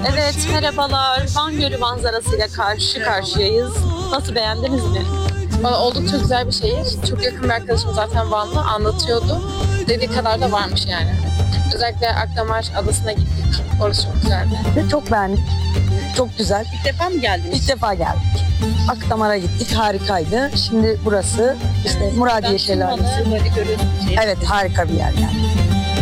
Evet, merhabalar. Van Gölü manzarasıyla karşı karşıyayız. Nasıl, beğendiniz mi? Valla oldukça güzel bir şehir. Çok yakın bir arkadaşım zaten Vanlı, anlatıyordu. Dediği kadar da varmış yani. Özellikle Akdamar Adası'na gittik. Orası çok güzeldi. Çok beğendik. Çok güzel. İlk defa mı geldiniz? İlk defa geldik. Akdamar'a gittik. Harikaydı. Şimdi burası işte Muradiye Şelalesi. Böyle görüyorsunuz. Evet, harika bir yer yani.